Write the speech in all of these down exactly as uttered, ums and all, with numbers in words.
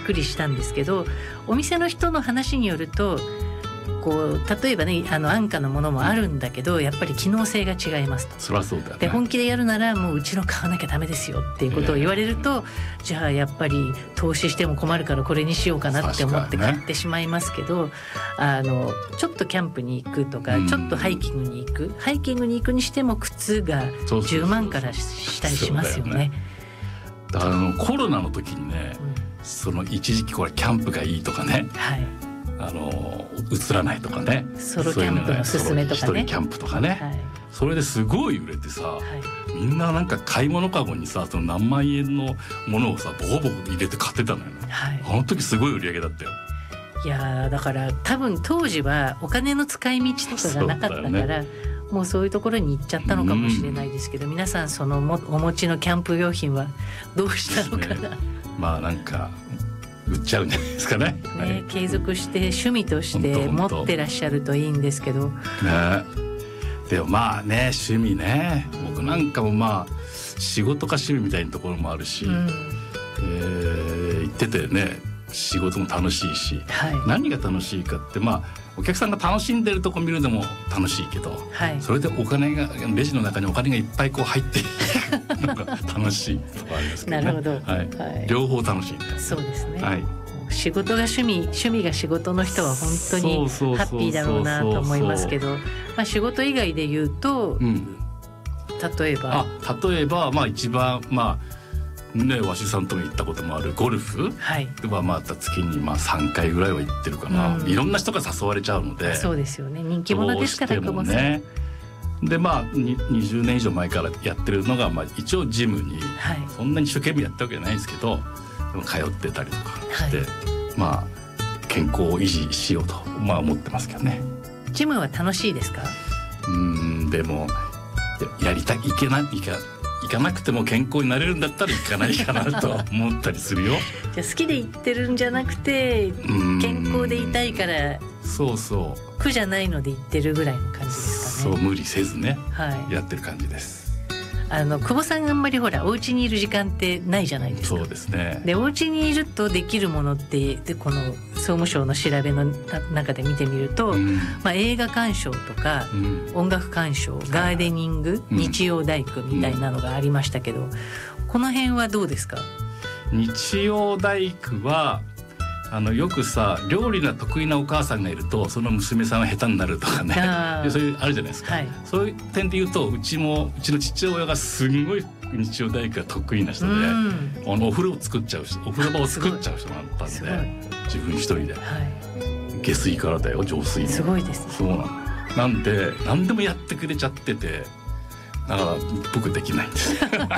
くりしたんですけど、お店の人の話によるとこう例えばねあの安価のものもあるんだけどやっぱり機能性が違いますと。 そりゃそうだよね。 で本気でやるならもううちの買わなきゃダメですよっていうことを言われると、えー、じゃあやっぱり投資しても困るからこれにしようかなって思って買ってしまいますけど、ね、あのちょっとキャンプに行くとか、うん、ちょっとハイキングに行くハイキングに行くにしても靴がじゅうまんからしたりしますよね。 だからあのコロナの時にね、うん、その一時期これキャンプがいいとかね、はい、あの映らないとかね、 ソロキャンプのすすめとかね、 一人キャンプとかね、はい、それですごい売れてさ、はい、みんななんか買い物かごにさその何万円のものをさボコボコ入れて買ってたのよね、はい、あの時すごい売り上げだったよ。 いやだから多分当時はお金の使い道とかがなかったから、ね、もうそういうところに行っちゃったのかもしれないですけど、うん、皆さんそのもお持ちのキャンプ用品はどうしたのかな、ね、 まあなんか売っちゃうんじゃないですか ね, ね、 はい、継続して趣味として持ってらっしゃるといいんですけど、ね、 でもまあね趣味ね、僕なんかもまあ仕事か趣味みたいなところもあるし、うん、えー、言っててね仕事も楽しいし、はい、何が楽しいかってまあお客さんが楽しんでるとこ見るのも楽しいけど、はい、それでお金がレジの中にお金がいっぱいこう入っていくのが楽しいとかありますけどね。 なるほど、 はいはい、両方楽しい。 そうですね、 はい、 仕事が趣味趣味が仕事の人は本当にハッピーだろうなと思いますけど、まあ仕事以外で言うと、うん、例えばあ例えばまあ一番まあね、わしさんとも行ったこともあるゴルフはまた月にまあさんかいぐらいは行ってるかな、うん、いろんな人が誘われちゃうので。そうですよね、人気者ですから久保さん、ね、でまあにじゅうねん以上前からやってるのが、まあ、一応ジムに、はい、そんなに一生懸命やったわけじゃないんですけどでも通ってたりとかして、はい、まあ健康を維持しようと、まあ、思ってますけどね。 ジムは楽しいですか？ うんでも や, やりたいけないか行かなくても健康になれるんだったら行かないかなと思ったりするよ。 じゃあ好きで行ってるんじゃなくて健康でいたいからそうそう苦じゃないので行ってるぐらいの感じですかね。 そう無理せずね、はい、やってる感じです。 あの久保さんがあんまりほらお家にいる時間ってないじゃないですか。 そうですね。 でお家にいるとできるものってでこの総務省の調べの中で見てみると、うんまあ、映画鑑賞とか、うん、音楽鑑賞ガーデニング、うん、日曜大工みたいなのがありましたけど、うん、この辺はどうですか？ 日曜大工はあのよくさ料理が得意なお母さんがいるとその娘さんは下手になるとかねそういうあるじゃないですか、はい、そういう点で言うとうちもうちの父親がすんごい日曜大工が得意な人で、うん、あのお風呂を作っちゃう人お風呂場を作っちゃう人だったんで自分一人で、はい、下水からだよ浄水もすごいですね。 そうなんなんで何でもやってくれちゃっててだから僕できないんです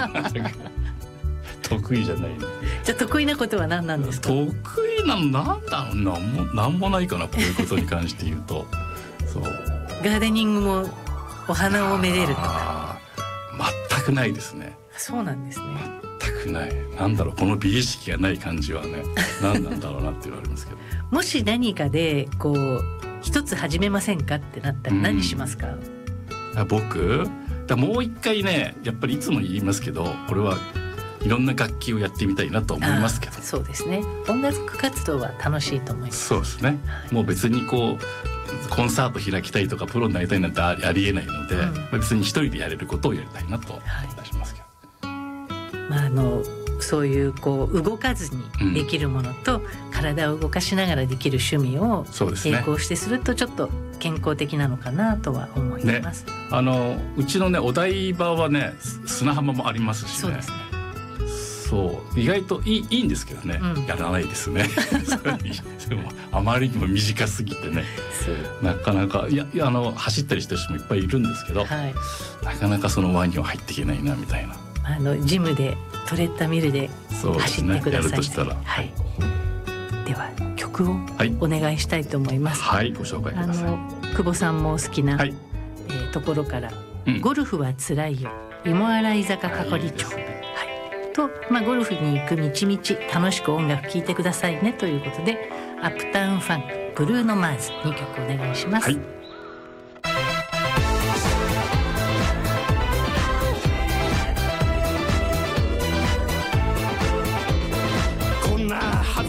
得意じゃない。 じゃあ得意なことは何なんですか？ 得意なのなんだろうなんもなんもないかなこういうことに関して言うとそうガーデニングもお花をめでるとか全くないですね。 そうなんですね。 全くない。なんだろうこの美意識がない感じはね何なんだろうなって言われますけどもし何かでこう一つ始めませんかってなったら何しますか？ うん、僕だもう一回ねやっぱりいつも言いますけどこれはいろんな楽器をやってみたいなと思いますけど。 そうですね。音楽活動は楽しいと思います。 そうですね、はい、もう別にこうコンサート開きたいとかプロになりたいなんてありえないので、うん、別に一人でやれることをやりたいなと思いますけど、 はいまあ、あのそういうこう動かずにできるものと、うん、体を動かしながらできる趣味を並行してするとちょっと健康的なのかなとは思います、 ね、あのうちのねお台場はね砂浜もありますしね。 そうですね。 そう意外とい い, いいんですけどね、うん、やらないですねでもあまりにも短すぎてねなかなかいやいやあの走ったりしてる人もいっぱいいるんですけど、はい、なかなかその輪には入っていけないなみたいな。 あのジムでトレッドミルで走ってください、ね、やるとしたら、はい、では曲をお願いしたいと思います。 はい、はい、ご紹介ください。あの久保さんも好きな、はいえー、ところから、うん、ゴルフはつらいよ芋洗坂かこり町、はいとまあ、ゴルフに行くみちみち楽しく音楽聴いてくださいねということでアップタウンファンクブルーノマーズにきょくお願いします。はい。